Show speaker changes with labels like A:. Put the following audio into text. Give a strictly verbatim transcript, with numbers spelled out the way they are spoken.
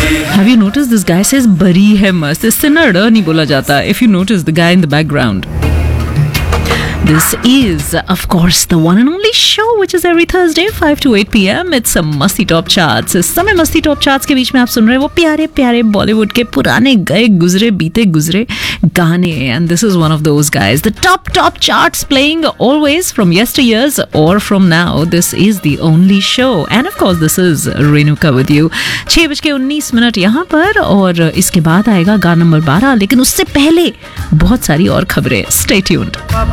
A: Have you noticed this guy says बरी है मस्त, इससे ना ड नहीं बोला जाता. If you notice the guy in the background. This is, of course, the one and only show which is every Thursday five to eight p.m. It's a Masti Top Charts. इस समय मस्ती टॉप चार्ट्स के बीच में आप सुन रहे हैं वो प्यारे प्यारे बॉलीवुड के पुराने गए गुजरे बीते गुजरे गाने. And this is one of those guys. The top top charts playing always from yesteryears or from now. This is the only show. And of course, this is Renuka with you. छह बज के उन्नीस minute यहाँ पर और इसके बाद आएगा गाना नंबर बारह. लेकिन उससे पहले बहुत सारी और खबरें. Stay tuned.